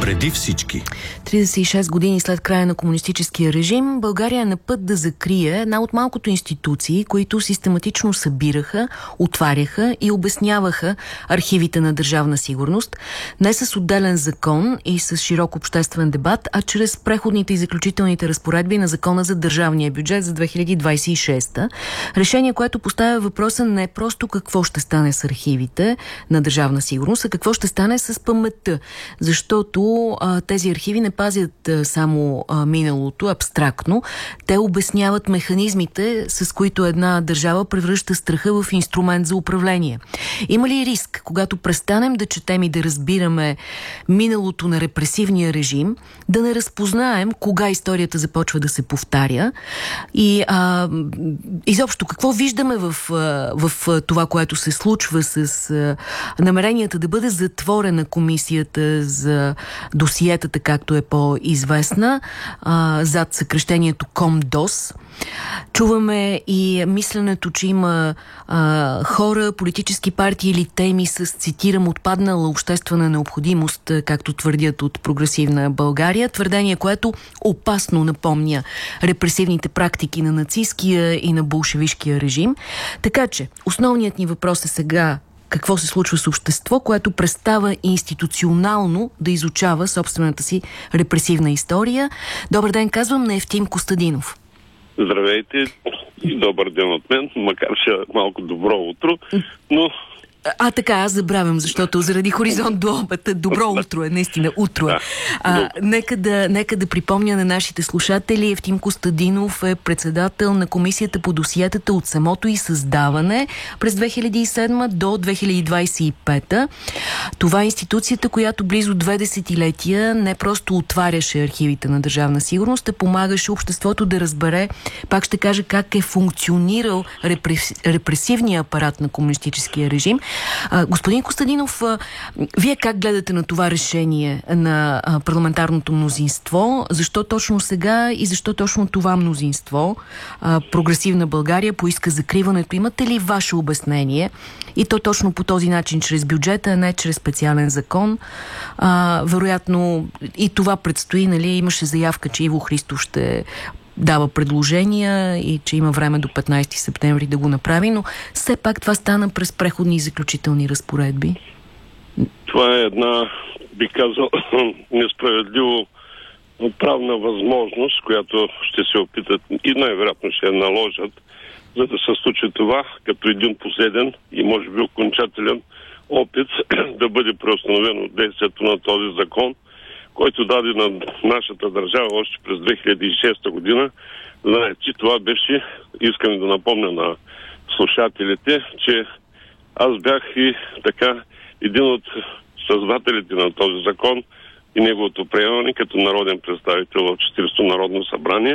Преди всички. 36 години след края на комунистическия режим, България е на път да закрие една от малкото институции, които систематично събираха, отваряха и обясняваха архивите на Държавна сигурност, не с отделен закон и с широк обществен дебат, а чрез преходните и заключителните разпоредби на Закона за държавния бюджет за 2026. Решение, което поставя въпроса не просто какво ще стане с архивите на Държавна сигурност, а какво ще стане с паметта. Защото тези архиви не пазят само миналото абстрактно. Те обясняват механизмите, с които една държава превръща страха в инструмент за управление. Има ли риск, когато престанем да четем и да разбираме миналото на репресивния режим, да не разпознаем кога историята започва да се повтаря? И изобщо, какво виждаме в това, което се случва с намеренията да бъде затворена комисията за досиетата, както е по-известна, зад съкръщението КОМДОС. Чуваме и мисленето, че има хора, политически партии или теми с, цитирам, отпаднала обществена необходимост, както твърдят от Прогресивна България. Твърдение, което опасно напомня репресивните практики на нацистския и на болшевишкия режим. Така че, основният ни въпрос е сега: какво се случва с общество, което престава институционално да изучава собствената си репресивна история? Добър ден, казвам на Евтим Костадинов. Здравейте и добър ден от мен, макар че малко добро утро, но... Така, аз забравям, защото заради хоризонт до обед. Добро утро е, наистина, утро е. Нека да припомня на нашите слушатели, Евтим Костадинов е председател на комисията по досиетата от самото и създаване през 2007 до 2025. Това е институцията, която близо 2 десетилетия не просто отваряше архивите на Държавна сигурност, а помагаше обществото да разбере, пак ще кажа, как е функционирал репресивния апарат на комунистическия режим. Господин Костадинов, вие как гледате на това решение на парламентарното мнозинство? Защо точно сега и защо точно това мнозинство, Прогресивна България, поиска закриването? Имате ли ваше обяснение? И то точно по този начин, чрез бюджета, а не чрез специален закон. Вероятно и това предстои, нали? Имаше заявка, че Иво Христов ще дава предложения и че има време до 15 септември да го направи, но все пак това стана през преходни и заключителни разпоредби. Това е една, би казал, несправедливо правна възможност, която ще се опитат и най-вероятно ще я наложат, за да се случи това като един последен и може би окончателен опит да бъде преустановено действието на този закон, който даде на нашата държава още през 2006 година. Знаете, това беше, искам да напомня на слушателите, че аз бях и така един от създателите на този закон и неговото приемане като народен представител в 40-то Народно събрание.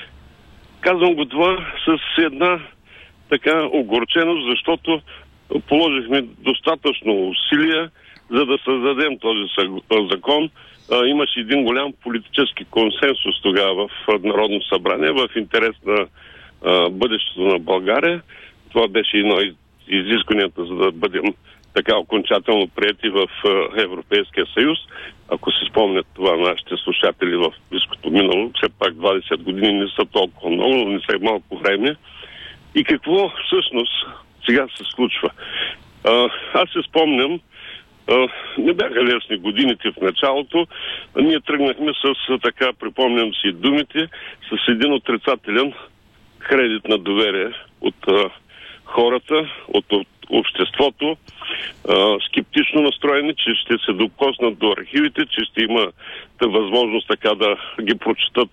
Казвам го това с една така огорченост, защото положихме достатъчно усилия, за да създадем този закон. Имаше един голям политически консенсус тогава в Народно събрание в интерес на бъдещето на България. Това беше едно изискванията, за да бъдем така окончателно приети в Европейския съюз. Ако се спомнят това нашите слушатели в близкото минало, все пак 20 години не са толкова много, но не са и малко време. И какво всъщност сега се случва? Аз се спомням, не бяха лесни годините в началото. Ние тръгнахме с, така припомням си думите, с един отрицателен кредит на доверие от хората, от обществото, скептично настроени, че ще се докоснат до архивите, че ще има възможност така да ги прочитат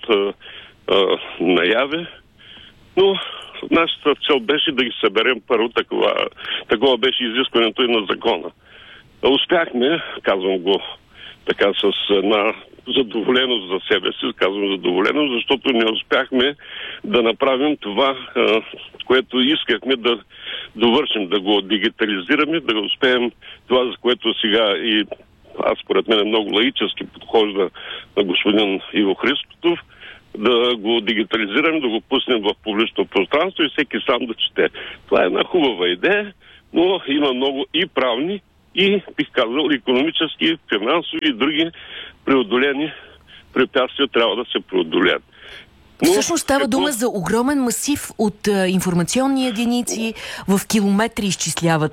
наяве. Но нашата цел беше да ги съберем първо. Такова беше изискването и на закона. Успяхме, казвам го така с една задоволеност за себе си, казвам задоволеност, защото не успяхме да направим това, което искахме да довършим, да го дигитализираме, да успеем това, за което сега и аз според мен много лаически подхожда на господин Иво Христов, да го дигитализираме, да го пуснем в публично пространство и всеки сам да чете. Това е една хубава идея, но има много и правни, и, бих казал, икономически, финансови и други преодолени препятствия трябва да се преодолят. Всъщност става дума за огромен масив от информационни единици, в километри изчисляват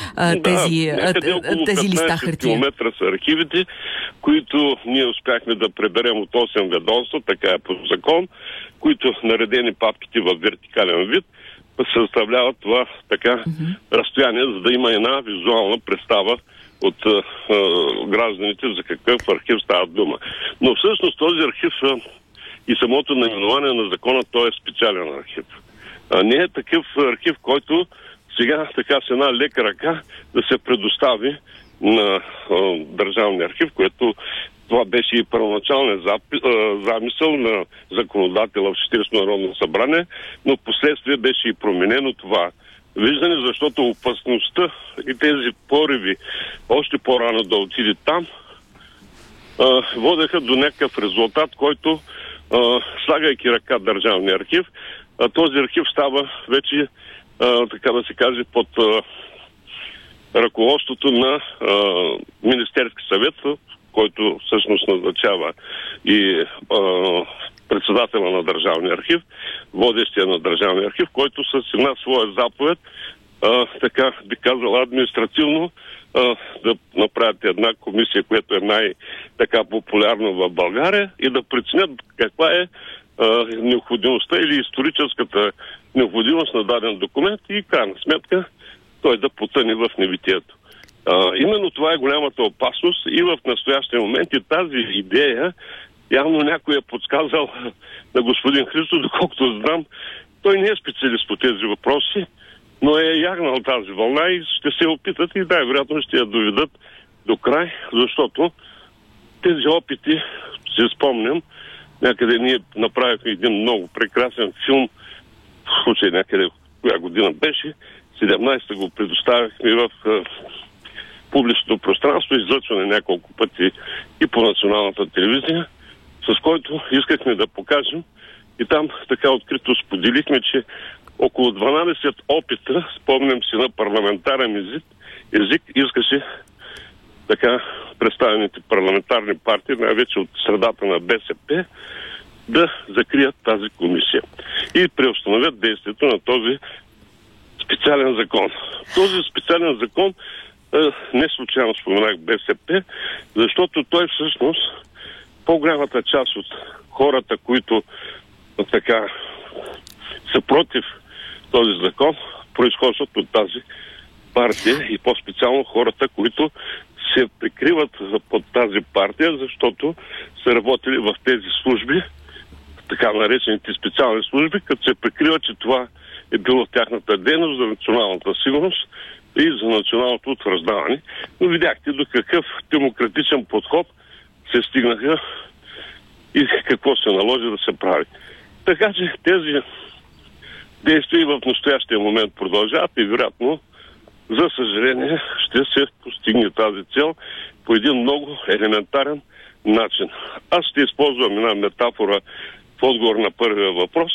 тези листа хартия. Километра са архивите, които ние успяхме да преберем от 8 ведомства, така е по закон, които наредени папките в вертикален вид съставляват това така разстояние, за да има една визуална представа от гражданите за какъв архив става дума. Но всъщност този архив и самото наименование на закона, той е специален архив. Не е такъв архив, който сега така с една лека ръка да се предостави на Държавния архив, което това беше и първоначалният замисъл на законодателя в 40-то Народно събрание, но последствие беше и променено това виждане, защото опасността и тези пориви още по-рано да отиде там водеха до някакъв резултат, който слагайки ръка Държавния архив, този архив става вече, така да се каже, под ръководството на Министерски съвет, който всъщност назначава и председателя на Държавния архив, водещия на Държавния архив, който с една своя заповед, така би казал административно, да направят една комисия, която е най-така популярна в България и да преценят каква е необходимостта или историческата необходимост на даден документ и крайна сметка той да потъне в небитието. Именно това е голямата опасност и в настоящия момент и тази идея явно някой е подсказал на господин Христов, доколкото знам, той не е специалист по тези въпроси, но е ягнал тази вълна и ще се опитат и най-вероятно ще я доведат до край, защото тези опити, си спомням, някъде ние направихме един много прекрасен филм, в случай някъде, коя година беше, 17-та го предоставихме в публичното пространство, излъчване няколко пъти и по националната телевизия, с който искахме да покажем и там така открито споделихме, че около 12 опита, спомням си на парламентарен език, искаше така представените парламентарни партии, най-вече от средата на БСП, да закрият тази комисия и преустановят действието на този специален закон. Този специален закон не случайно споменах БСП, защото той всъщност по-голямата част от хората, които така са против този закон, произхождат от тази партия и по-специално хората, които се прикриват под тази партия, защото са работили в тези служби, така наречените специални служби, като се прикриват, че това е било тяхната дейност за националната сигурност и за националното утвърждаване. Но видяхте до какъв демократичен подход се стигнаха и какво се наложи да се прави. Така че тези действия в настоящия момент продължават и вероятно, за съжаление, ще се постигне тази цел по един много елементарен начин. Аз ще използвам една метафора в отговор на първия въпрос.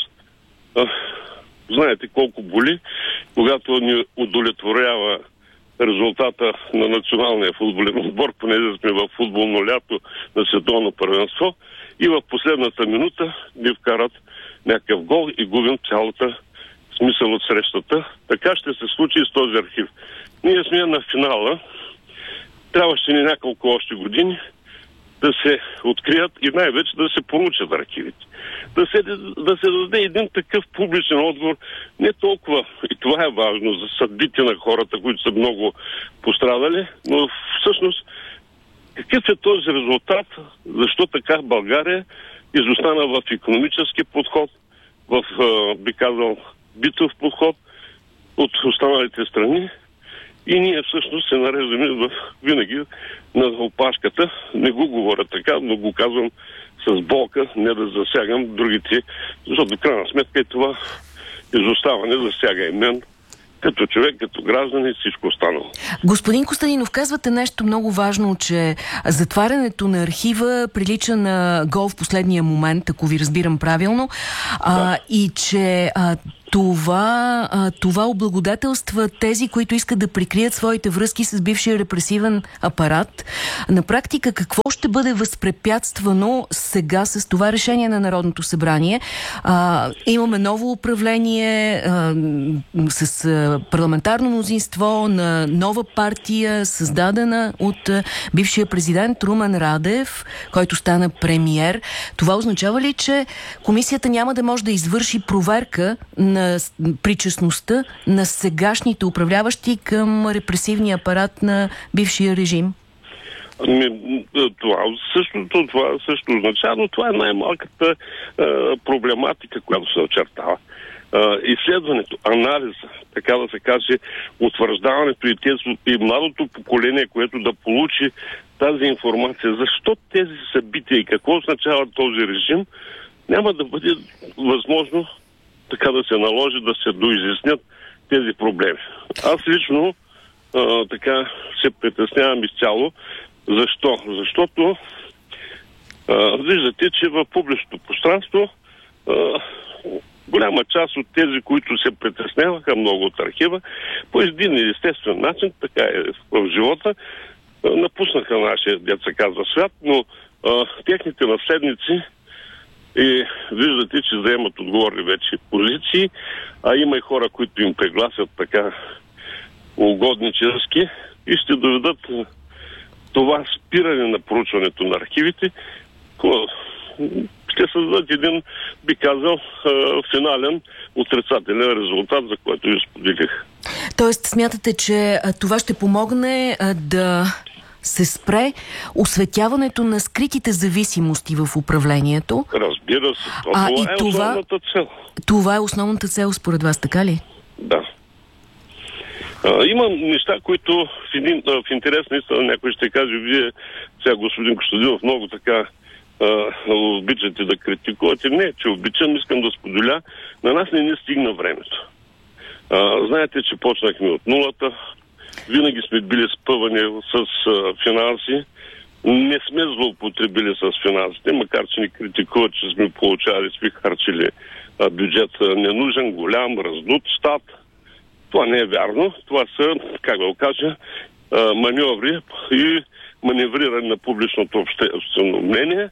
Знаете колко боли, когато ни удовлетворява резултата на националния футболен отбор, понеже сме в футболно лято на световно първенство и в последната минута ни вкарат някакъв гол и губим цялата смисъл от срещата. Така ще се случи и с този архив. Ние сме на финала. Трябваше ни няколко още години да се открият и най-вече да се получат архивите. Да се даде един такъв публичен отговор, не толкова, и това е важно, за съдбите на хората, които са много пострадали, но всъщност какъв е този резултат, защо така България изостана в икономически подход, в, би казал, битов подход от останалите страни и ние всъщност се нареждаме винаги на опашката. Не го говоря така, но го казвам с болка, не да засягам другите, защото в крайна сметка и това изоставане засяга и мен като човек, като граждан и всичко останало. Господин Костадинов, казвате нещо много важно, че затварянето на архива прилича на гол в последния момент, ако ви разбирам правилно, и че това облагодателства тези, които искат да прикрият своите връзки с бившия репресивен апарат. На практика какво ще бъде възпрепятствано сега с това решение на Народното събрание? Имаме ново управление с парламентарно мнозинство на нова партия, създадена от бившия президент Румен Радев, който стана премиер. Това означава ли, че комисията няма да може да извърши проверка на причастността на сегашните управляващи към репресивния апарат на бившия режим? Това също означава, но това е най-малката проблематика, която се очертава. Изследването, анализа, така да се каже, утвърждаването и младото поколение, което да получи тази информация, защо тези събития и какво означава този режим, няма да бъде възможно така да се наложи да се доизяснят тези проблеми. Аз лично така се притеснявам изцяло. Защо? Защото виждате, че в публичното пространство голяма част от тези, които се притесняваха много от архива, по един естествен начин, така е в живота, напуснаха нашия, деца казва, свят, но техните наследници и виждате, че заемат отговорни вече позиции, а има и хора, които им прегласят така угоднически и ще доведат това спиране на проучването на архивите, ще създадат един, би казал, финален отрицателен резултат, за който ви споделих. Тоест, смятате, че това ще помогне да се спре осветяването на скритите зависимости в управлението? Разбира се. Това е основната цел. Това е основната цел според вас, така ли? Да. Има неща, които в интерес наистина някой ще каже, вие сега, господин Костадинов, много така обичате да критикувате. Не, че обичам, искам да споделя. На нас не стигна времето. Знаете, че почнахме от нулата. Винаги сме били спъвани с финанси. Не сме злоупотребили с финансите, макар че ни критикуват, че сме получавали, сме харчили бюджет ненужен, голям, раздут щат. Това не е вярно. Това са, как да го кажа, маньоври и маневриране на публичното обществено мнение.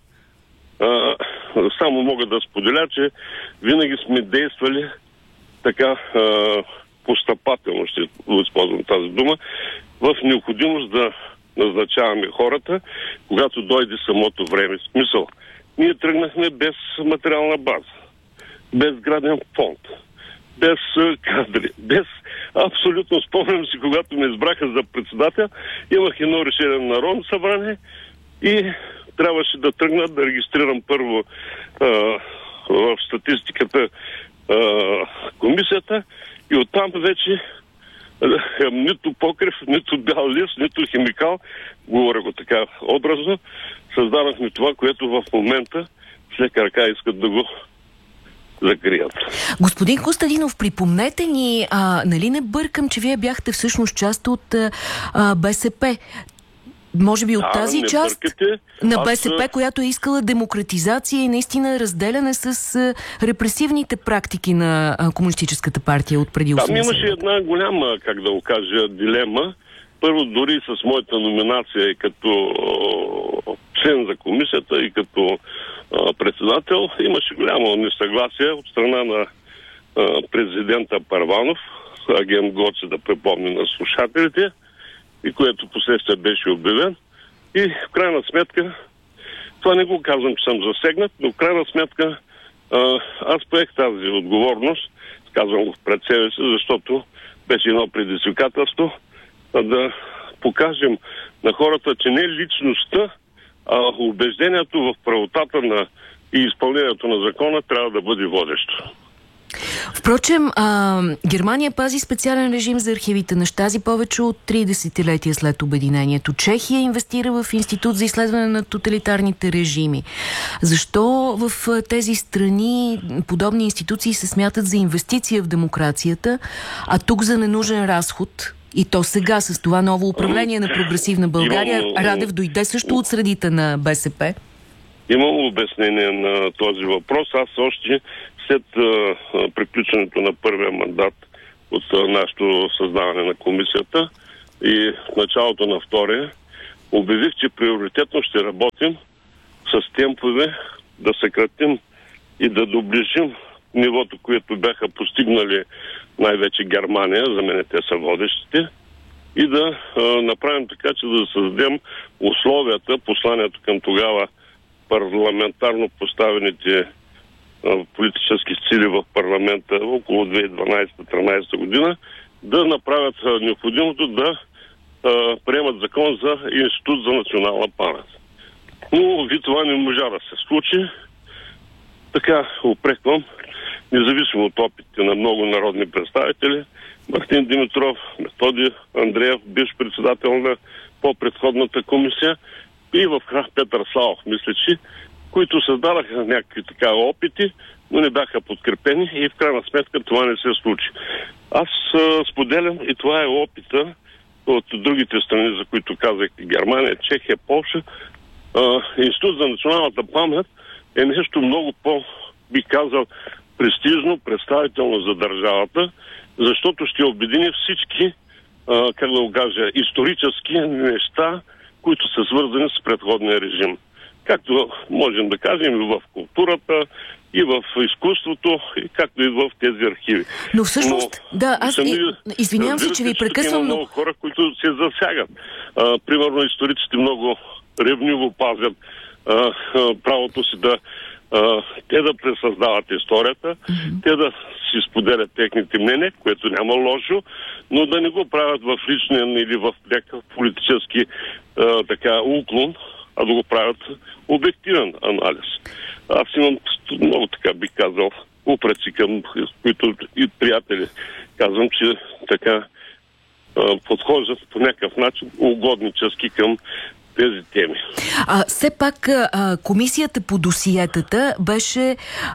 Само мога да споделя, че винаги сме действали така постъпателно, ще използвам тази дума, в необходимост да назначаваме хората, когато дойде самото време. Смисъл, ние тръгнахме без материална база, без граден фонд, без кадри, без абсолютно, спомням си, когато ме избраха за председател, имах едно решение на Народно събрание и трябваше да тръгна да регистрирам първо в статистиката комисията и оттам вече нито покрив, нито бял лист, нито химикал, говоря го така образно, създадахме това, което в момента с лека ръка искат да го закрият. Господин Костадинов, припомнете ни, нали не бъркам, че вие бяхте всъщност част от БСП. Може би от тази част на БСП, която е искала демократизация и наистина разделяне с репресивните практики на Комунистическата партия от преди 80. Там имаше една голяма, как да го кажа, дилема. Първо, дори с моята номинация и като член за комисията и като председател, имаше голямо несъгласие от страна на президента Първанов, агент Гоце, да припомня на слушателите, и което последствие беше обявен. И в крайна сметка, това не го казвам, че съм засегнат, но в крайна сметка аз поех тази отговорност, казвам го пред себе си, защото беше едно предизвикателство да покажем на хората, че не личността, а убеждението в правотата и изпълнението на закона трябва да бъде водещо. Впрочем, Германия пази специален режим за архивите на Щази повече от 3 десетилетия след обединението. Чехия инвестира в Институт за изследване на тоталитарните режими. Защо в тези страни подобни институции се смятат за инвестиция в демокрацията, а тук за ненужен разход? И то сега с това ново управление на прогресивна България, Радев дойде също от средите на БСП? Имам обяснение на този въпрос. Аз още след приключването на първия мандат от нашето създаване на комисията и в началото на втория, обявих, че приоритетно ще работим с темпове да съкратим и да доближим нивото, което бяха постигнали най-вече Германия, за мен те са водещите, и да направим така, че да създадем условията, посланието към тогава парламентарно поставените политически сили в парламента около 2012-2013 година, да направят необходимото да приемат закон за Институт за национална памет. Но ви това не можа да се случи. Така упреквам, независимо от опитите на много народни представители, Мартин Димитров, Методи Андреев, бивш председател на по-предходната комисия, и в крах Петър Славов, мисля, че, които създадаха някакви така опити, но не бяха подкрепени и в крайна сметка това не се случи. Аз споделям, и това е опита от другите страни, за които казахте, Германия, Чехия, Полша. Институт за националната памет е нещо много бих казал, престижно, представително за държавата, защото ще обедини всички, как да го кажа, исторически неща, които са свързани с предходния режим. Както можем да кажем и в културата, и в изкуството, и както и в тези архиви. Но всъщност, извинявам се, че ви прекъсвам, но много хора, които се засягат. Примерно историците много ревниво пазят правото си да те да пресъздават историята, те да си споделят техните мнения, което няма лошо, но да не го правят в личен или в някакъв политически уклон, а да го правят обективен анализ. Аз имам много така, бих казал, упреци към които и приятели. Казвам, че така подхождат по някакъв начин угоднически към тези теми. Все пак комисията по досиетата беше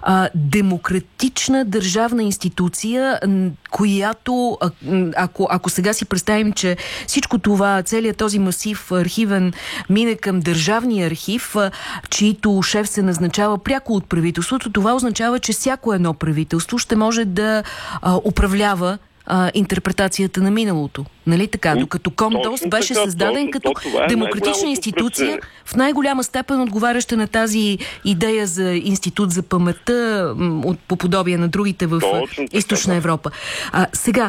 демократична държавна институция, която, ако сега си представим, че всичко това, целият този масив архивен мине към държавния архив, чието шеф се назначава пряко от правителството, това означава, че всяко едно правителство ще може да управлява интерпретацията на миналото. Нали така? Докато КОМДОС беше създаден като демократична институция, в най-голяма степен отговаряща на тази идея за институт за паметта, по подобие на другите в Източна Европа. Сега,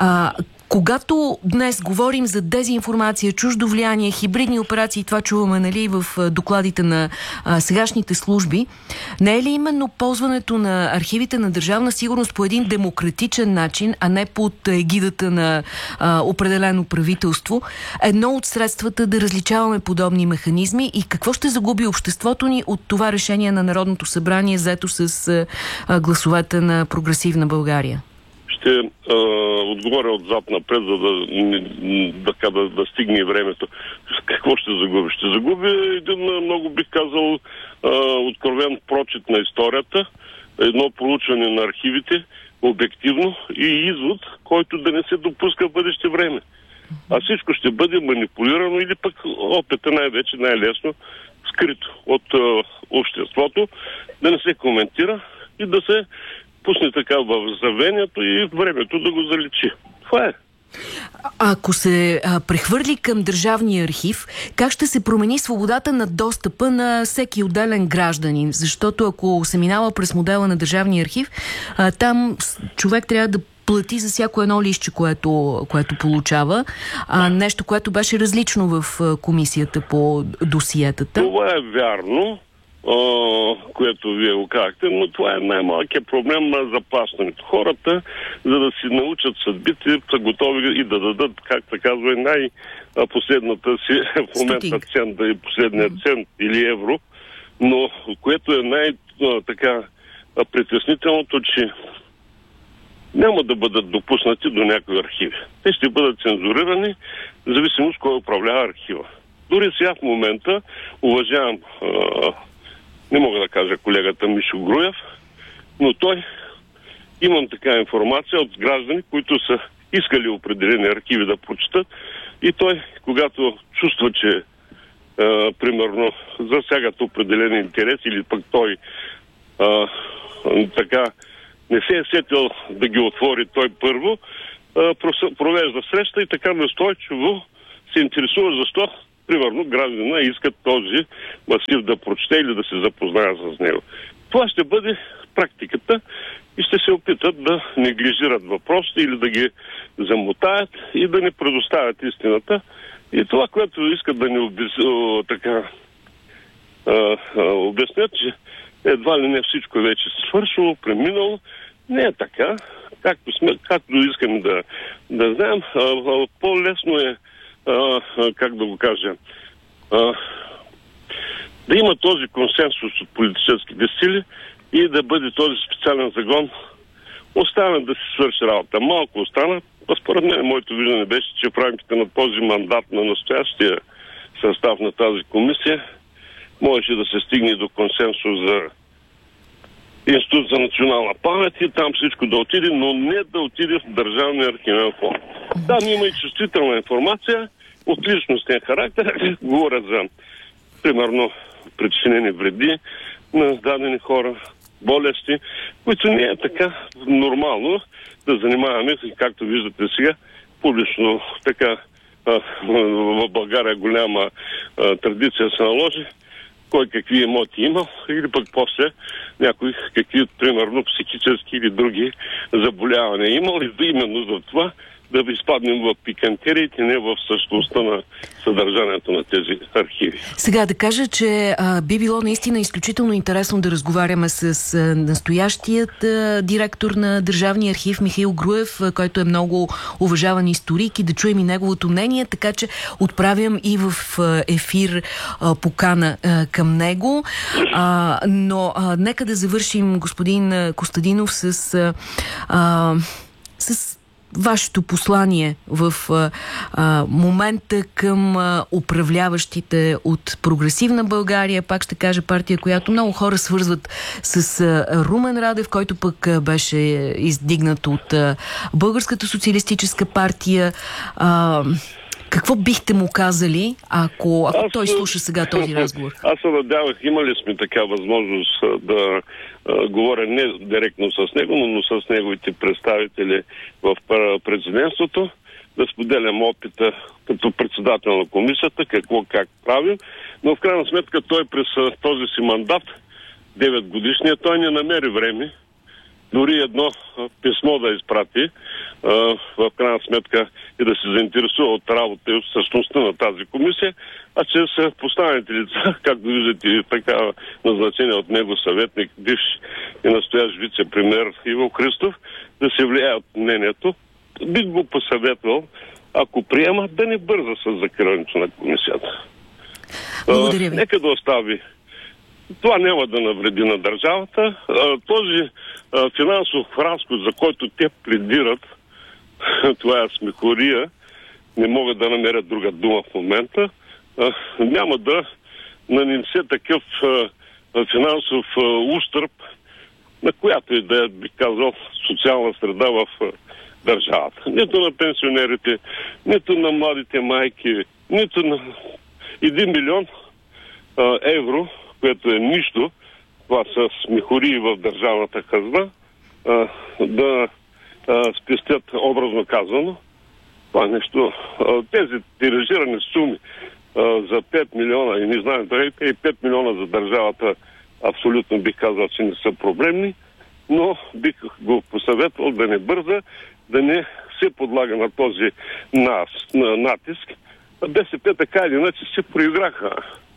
когато днес говорим за дезинформация, чуждо влияние, хибридни операции, това чуваме, нали, в докладите на сегашните служби, не е ли именно ползването на архивите на Държавна сигурност по един демократичен начин, а не под егидата на определено правителство, едно от средствата да различаваме подобни механизми и какво ще загуби обществото ни от това решение на Народното събрание, взето с гласовете на Прогресивна България? Ще отговоря отзад напред, за да стигне времето. Какво ще загуби? Ще загуби един много, бих казал, откровен прочит на историята, едно проучване на архивите, обективно, и извод, който да не се допуска в бъдеще време. А всичко ще бъде манипулирано или пък опита най-вече, най-лесно, скрито от обществото, да не се коментира и да се пусне така в забвението и времето да го заличи. Това е. Ако се прехвърли към Държавния архив, как ще се промени свободата на достъпа на всеки отделен гражданин? Защото ако се минава през модела на Държавния архив, там човек трябва да плати за всяко едно листче, което получава. Нещо, което беше различно в комисията по досиетата. Това е вярно, което вие го казахте, но това е най-малкият проблем на заплащането. Хората, за да си научат съдбите, са готови и да дадат, както казва, най-последната си в момента цент, да е последният цент или евро, но което е най-така притеснителното, че няма да бъдат допуснати до някои архиви. Те ще бъдат цензурирани, в зависимост кой управлява архива. Дори сега в момента уважавам, не мога да кажа колегата Мишо Груев, но имам така информация от граждани, които са искали определени архиви да прочитат, и той, когато чувства, че примерно засягат определени интерес, или пък той така не се е сетил да ги отвори той първо, провежда среща и така настойчиво се интересува защо примерно граждана искат този масив да прочете или да се запознае с него. Това ще бъде практиката и ще се опитат да неглижират въпросите или да ги замотаят и да не предоставят истината. И това, което искат да ни обяснят, че едва ли не всичко вече се свършило, преминало, не е така. Както искаме да знаем, по-лесно е, как да го кажа, да има този консенсус от политическите сили и да бъде този специален закон оставен да се свърши работа. Малко остана. Според мен, моето виждане беше, че в рамките на този мандат на настоящия състав на тази комисия можеше да се стигне до консенсус за Институт за национална памет и там всичко да отиде, но не да отиде в Държавния архивен фонд. Там има и чувствителна информация от личностен характер. Говорят за, примерно, причинени вреди на дадени хора, болести, които не е така нормално да занимаваме, както виждате сега, публично така в България голяма традиция се наложи, кой какви емоти имал, или пък после някой какви, примерно, психически или други заболявания имал, и именно за това да изпаднем в пикантериите, не в същността на съдържанието на тези архиви. Сега да кажа, че би било наистина изключително интересно да разговаряме с настоящият директор на Държавния архив Михаил Груев, който е много уважаван историк, и да чуем и неговото мнение, така че отправям и в ефир покана към него. Но нека да завършим, господин Костадинов, с вашето послание в момента към управляващите от Прогресивна България, пак ще кажа партия, която много хора свързват с Румен Радев, който пък беше издигнат от Българската социалистическа партия. Какво бихте му казали, ако той слуша сега този разговор? Аз се надявах, имали сме така възможност да говоря не директно с него, но с неговите представители в президентството, да споделям опита като председател на комисията, как правим, но в крайна сметка той през този си мандат, 9 годишния, той не намери време дори едно писмо да изпрати, в крайна сметка и да се заинтересува от работа и от същността на тази комисия, а чрез поставените лица, както виждате, така назначение от него съветник, бивш и настоящ вице-премиер Иво Христов, да се влияе от мнението. Бих го посъветвал, ако приема, да не бърза с закриването на комисията. Благодаря ви. Нека да остави. Това няма да навреди на държавата. Този финансов разход, за който те пледират, това е смехория, не могат да намерят друга дума в момента, няма да нанесе такъв финансов ущърб, на която и да е, бих казал, социална среда в държавата. Нито на пенсионерите, нито на младите майки, нито на 1 милион евро, което е нищо, това са смехории в държавната хазна, да спестят, образно казано, това нещо. Тези тиражирани суми за 5 милиона, и не знам, дали и 5 милиона за държавата, абсолютно бих казал, че не са проблемни, но бих го посъветвал да не бърза, да не се подлага на този натиск. БСП така или иначе се проиграха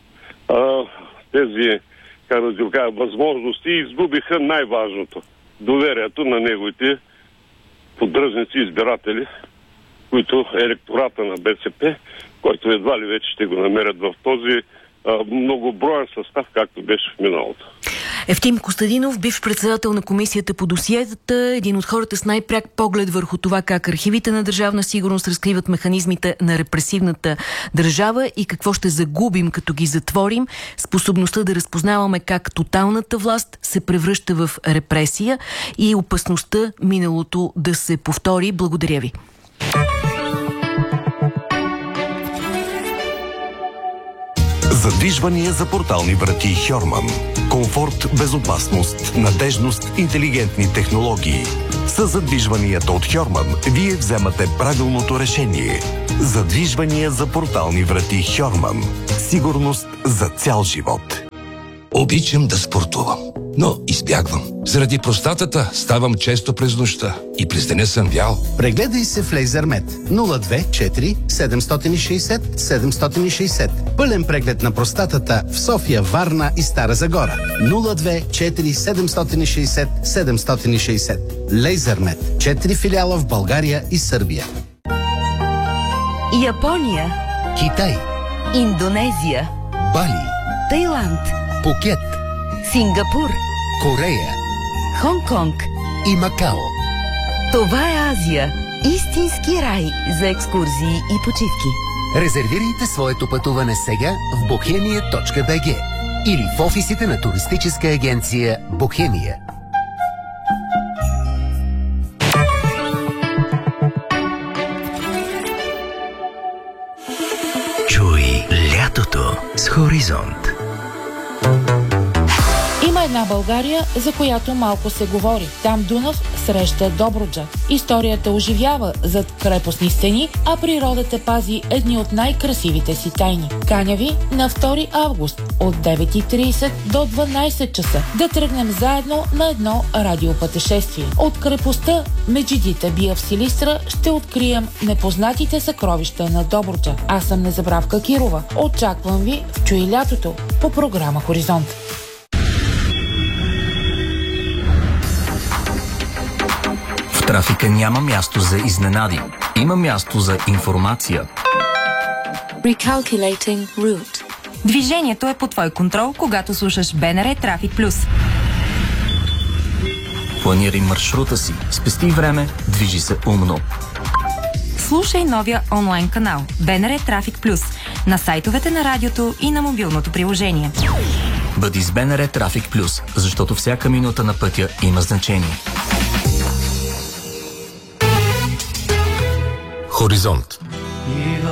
тези, как да кажа, възможности и изгубиха най-важното – доверието на неговите поддръжници и избиратели, които електората на БСП, който едва ли вече ще го намерят в този многоброен състав, както беше в миналото. Евтим Костадинов, бивш председател на комисията по досиетата, един от хората с най-пряк поглед върху това как архивите на Държавна сигурност разкриват механизмите на репресивната държава и какво ще загубим, като ги затворим, способността да разпознаваме как тоталната власт се превръща в репресия и опасността миналото да се повтори. Благодаря ви. Задвижвания за портални врати Хьорман. Комфорт, безопасност, надежност, интелигентни технологии. С задвижванията от Хьорман вие вземате правилното решение. Задвижвания за портални врати Хьорман. Сигурност за цял живот. Обичам да спортувам, но избягвам. Заради простатата ставам често през нощта и през деня съм вял. Прегледай се в Лейзермет 024 760 760. Пълен преглед на простатата в София, Варна и Стара Загора. 024 760 760. Лейзермет. 4 филиала в България и Сърбия. Япония, Китай, Индонезия, Бали, Тайланд, Пукет, Сингапур, Корея Хонг-Конг. и Макао. Това е Азия. Истински рай за екскурзии и почивки. Резервирайте своето пътуване сега в bohemia.bg или в офисите на туристическа агенция Бохемия. Чуй лятото с Хоризонт. Има една България, за която малко се говори. Там Дунав среща Добруджа. Историята оживява зад крепостни стени, а природата пази едни от най-красивите си тайни. Каня ви на 2 август от 9:30 до 12 часа да тръгнем заедно на едно радиопътешествие. От крепостта Меджидите бия в Силистра ще открием непознатите съкровища на Добруджа. Аз съм Незабравка Кирова. Очаквам ви в Чуй лятото по програма Хоризонт. В трафика няма място за изненади. Има място за информация. Recalculating route. Движението е под твой контрол, когато слушаш БНР Трафик Плюс. Планирай маршрута си, спести време, движи се умно. Слушай новия онлайн канал БНР Трафик Плюс на сайтовете на радиото и на мобилното приложение. Бъди с БНР Трафик Плюс, защото всяка минута на пътя има значение. Хоризонт.